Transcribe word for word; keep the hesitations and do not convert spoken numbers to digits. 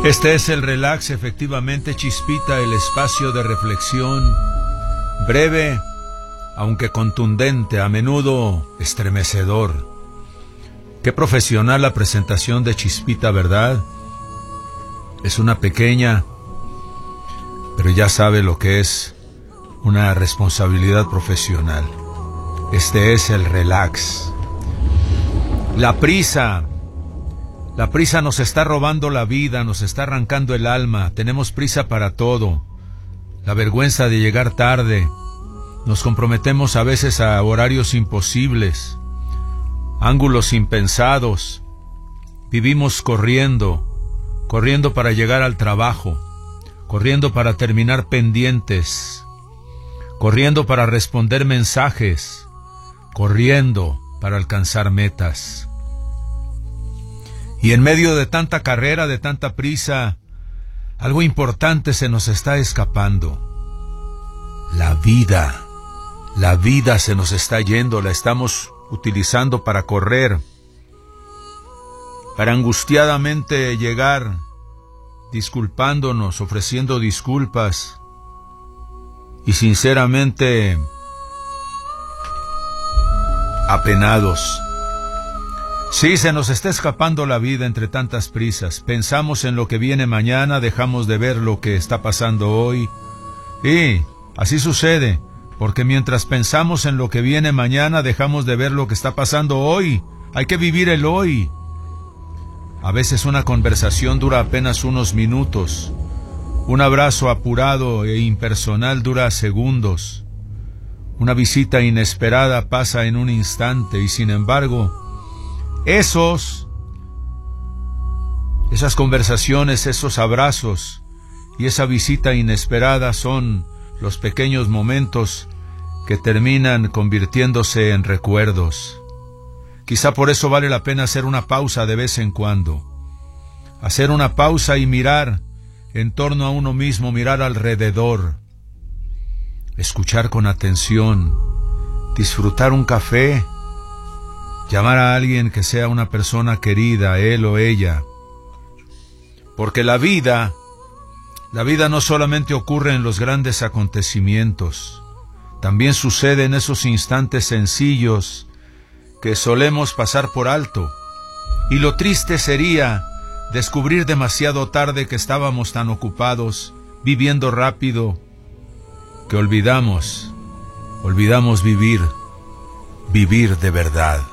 Este es el relax, efectivamente, Chispita, el espacio de reflexión, breve, aunque contundente, a menudo estremecedor. Qué profesional la presentación de Chispita, ¿verdad? Es una pequeña, pero ya sabe lo que es una responsabilidad profesional. Este es el relax. La prisa, la prisa nos está robando la vida, nos está arrancando el alma. Tenemos prisa para todo. La vergüenza de llegar tarde. Nos comprometemos a veces a horarios imposibles, ángulos impensados. Vivimos corriendo, corriendo para llegar al trabajo, corriendo para terminar pendientes, corriendo para responder mensajes, corriendo para alcanzar metas. Y en medio de tanta carrera, de tanta prisa, algo importante se nos está escapando. La vida. La vida se nos está yendo, la estamos utilizando para correr, para angustiadamente llegar, disculpándonos, ofreciendo disculpas y sinceramente apenados. Sí, se nos está escapando la vida entre tantas prisas. Pensamos en lo que viene mañana, dejamos de ver lo que está pasando hoy. Y así sucede, porque mientras pensamos en lo que viene mañana, dejamos de ver lo que está pasando hoy. Hay que vivir el hoy. A veces una conversación dura apenas unos minutos. Un abrazo apurado e impersonal dura segundos. Una visita inesperada pasa en un instante y sin embargo, esos, esas conversaciones, esos abrazos y esa visita inesperada son los pequeños momentos que terminan convirtiéndose en recuerdos. Quizá por eso vale la pena hacer una pausa de vez en cuando. Hacer una pausa y mirar en torno a uno mismo, mirar alrededor. Escuchar con atención, disfrutar un café, llamar a alguien que sea una persona querida, él o ella. Porque la vida, la vida no solamente ocurre en los grandes acontecimientos, también sucede en esos instantes sencillos que solemos pasar por alto. Y lo triste sería descubrir demasiado tarde que estábamos tan ocupados, viviendo rápido, que olvidamos, olvidamos vivir, vivir de verdad.